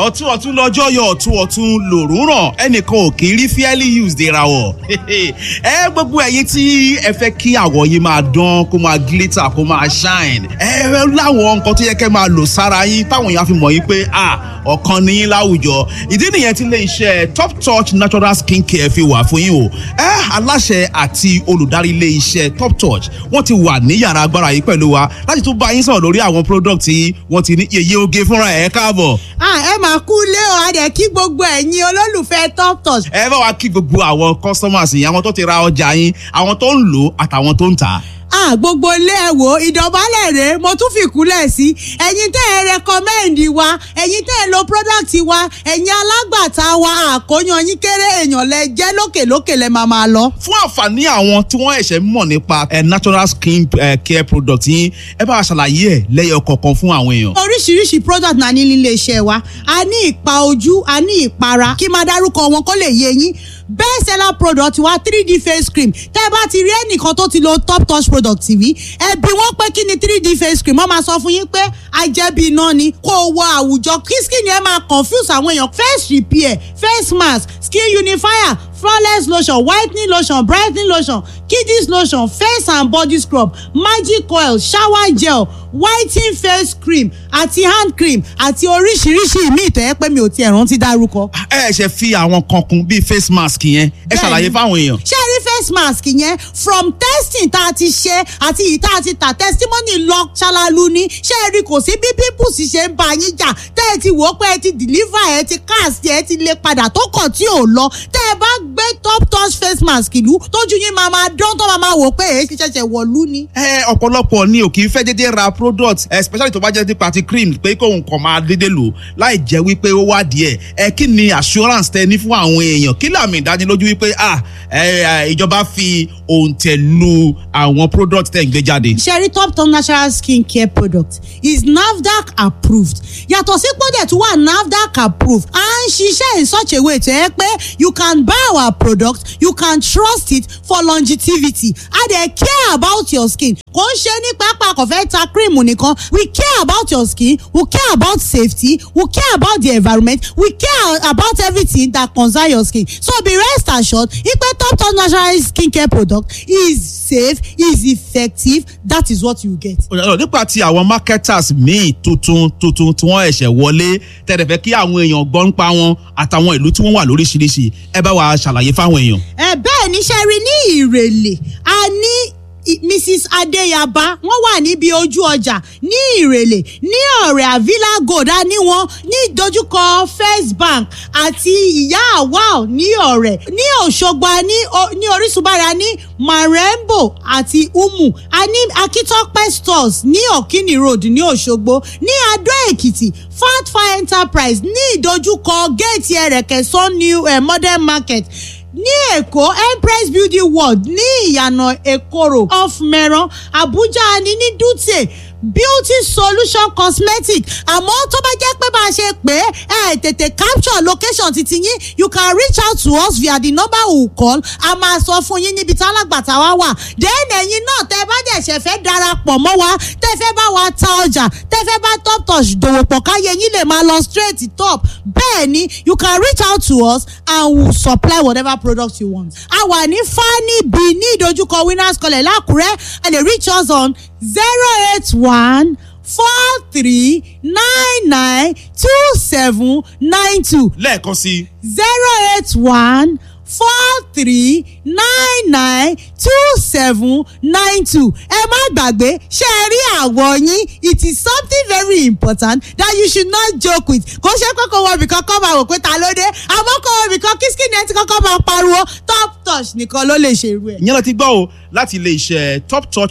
ọ̀tún lọ́jọ́ yọ ọ̀tún lòrùn ràn ẹnìkan ò kì í rí fairly used ìràwọ̀. Gbogbo ẹ̀yin tí ẹ fẹ́ kí àwọ̀ yìí máa dán kó máa glitter kó máa shine. Láwọn nǹkan tó yẹ kẹ́ máa lò sára yín táwọn èèyàn fi mọ̀ yín pé ọ̀kan ni yín láwùjọ. Ìdí nìyẹn tí ilé iṣẹ́ Top Touch Natural Skin Care fi wà fún yín o. Aláṣẹ àti olùdarí ilé iṣẹ́ Top Touch wọ́n ti wà ní yàrá agbára yìí pẹ̀lú wa láti tún bá yín sọ̀rọ̀ lórí àwọn product tí wọ́n ti ní yeye oge fúnra ẹ̀ káàbọ̀. Ẹ máa kú lé o, a dẹ̀ kí gbogbo ẹ̀yin olólùfẹ́ Top Touch. Ẹ bá wa kí gbogbo àwọn customers yín, àwọn tó ti ra ọjà yín, àwọn tó ń lò àtàwọn tó ń tà. Gbogbo ilé ẹ wò ìdọ̀bálẹ̀ rèé mo tún fi kúnlẹ̀ sí ẹ̀yin tẹ́ ẹ rẹkọmẹ́ǹdì wa ẹ̀yin tẹ́ ẹ lo product wa ẹ̀yin alágbàtà wa àkóyan yín kéré èèyàn lẹ jẹ́ lókè lẹ máa lọ. Fún àǹfààní àwọn tí wọ́n ẹ̀ṣẹ̀ mọ̀ nípa natural skin care product yín ẹ bá wa ṣàlàyé ẹ̀ lẹ́yọ kọ̀ọ̀kan fún àwọn èèyàn. Oríṣiríṣi product náà ní ilé iṣẹ́ wa a ní ìpa ojú a ní ìpara kí máa dárúkọ wọn kó lè yé yín. Best seller product wa 3D face cream tẹ́ bá ti rí ẹnìkan tó ti lo Top Touch product TV ẹ bi wọ́n pé kí ni 3D face cream wọ́n máa sọ fún yín pé ajẹ́bí iná ni kó o wọ àwùjọ kí skin yẹn máa confuse àwọn èèyàn face repair face mask skin unifier flawless lotion whitening lotion brightening lotion kiddies lotion face and body scrub magic oil shower gel whitening face cream àti hand cream àti oríṣiríṣi ìmíì tó yẹ pé mi ò tiẹ̀ rántí dárúkọ. Ẹ ṣe fi àwọn kan kún bíi face mask yẹn ẹ ṣàlàyé fáwọn èèyàn. Ṣé ẹ rí face mask yẹn from testing tá a ti ṣe àti ìyí tá a ti tà testimony lọ ṣalalu ni ṣé ẹ rí kò sí bí pimples ṣe ń bá yín jà tẹ́ ẹ ti wò ó pé ẹ ti deliver ẹ ti cast ẹ ti lè padà tó kàn tí ò lọ tẹ́ ẹ bá gbé Top Touch face mask ìlú tójú yín máa dán tó máa wò pé èyí ṣẹ̀ṣẹ̀ wọ̀lú ni. Ọ̀pọ̀lọpọ̀ ni ò kì í fẹ́ dédé ra product especially tó bá jẹ́ nípa ti cream pé kóun kàn máa dédé lò láì jẹ́ wípé ó wá díẹ̀ kí ni assurance tẹ ní fún àwọn èèyàn kí làmì ìdánilójú wípé ìjọba fi òǹtẹ̀ lu àwọn product tẹ̀ ń gbé jáde. Sherry Top Touch Natural Skin Care product is NAFDAC approved. Yàtọ̀ sí pọ́dẹ̀ tó wà NAFDAC approved. À ń ṣiṣẹ́ in such a way tó yẹ pé you can buy our product, you can trust it for longevity. A dey care about your skin. Kò ń ṣe ní pápá kò fẹ́ ta cream nìkan. We care about your skin, we care about safety, we care about the environment, we care about everything that concerns your skin. So be rest assured, ipe Top Touch Natural Skin Care product is safe, is effective, that is what you get. Nípa ti àwọn marketers míì tuntun tí wọ́n ẹ̀ṣẹ̀ wọlé tẹ̀lé fẹ́ kí àwọn èèyàn gbọ́ ń pa wọn àtàwọn ìlú tí wọ́n wà lóríṣiríṣi ẹ bá wa ṣàlàyé fáwọn èèyàn. Bẹ́ẹ̀ ni ṣe rí ní Ìrẹ̀lẹ̀ a ní Mrs. Adéyàbá wọ́n wà níbi ojú ọjà ní Ìrẹ̀lẹ̀ ní ọ̀rẹ́ Avila Gold ní wọn ní ìdojúkọ First Bank àti ìyá Awal ní ọ̀rẹ́ ní Òṣogbo ní Orísunbára ní Marembo àti Umu a ní Akitope stores ní Okini Road ní Òṣogbo ní Adó Èkìtì Fatfire Enterprise ní ìdojúkọ Gate Ẹ̀rẹ̀kẹ́ Sun New Modern Market ní Èkó Empress Beauty World ní ìyànà Èkóró off Mẹ́rán Àbújá ní Dutse Beauty Solution Cosmetic àmọ́ tó bá jẹ́ pé bá a ṣe pé tètè capture location titi yín you can reach out to us via the number we call a máa sọ fún yín níbi tí alágbàtà wa wà then ẹ̀yin náà tẹ́ bá dẹ̀ ṣe fẹ́ darapọ̀ mọ́ wa tẹ́ fẹ́ bá wa ta ọjà tẹ́ fẹ́ bá Top Touch dòwò pọ̀ káyé yín lè máa lọ straight top bẹ́ẹ̀ ni you can reach out to us and we will supply whatever product you want. A wà ní Fani B ní ìdojúkọ Winners College l'Ákúrẹ́ and they reach us on 081-4399-2792. Lẹ́ẹ̀kan sí. 081-4399-2792. Ẹ má gbàgbé ṣé ẹ rí àwọ̀ yín it is something very important that you should not joke with. Kò ṣe pé kò wọ ibìkan kọ́ máa wò pé ta ló dé àmọ́ kò wọ ibìkan kí skin ẹ ti kọ́kọ́ máa pariwo Top Touch nìkan ló lè ṣe irú ẹ̀. Ìyẹn lọ ti gbọ́ o láti ilé iṣẹ́ Top Touch